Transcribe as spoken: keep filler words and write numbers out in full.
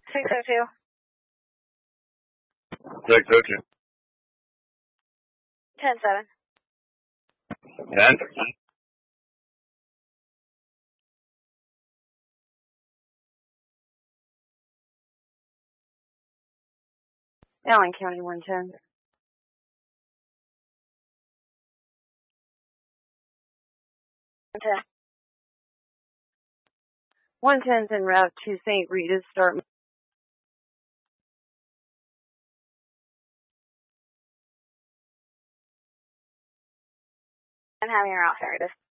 six oh two. six oh two. ten seven. ten. Allen County one ten. ten. one ten's en route to Saint Rita's. Start. I'm having her out, Saint Rita's.